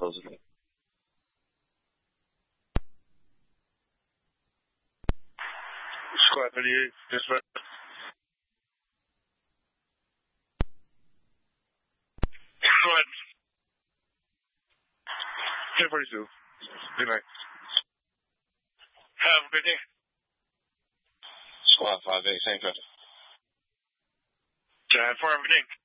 closing it. Squad 38, dispatch. Go ahead. 1042. Good night. Have a good day. Squad 58, same question. John 4, everything.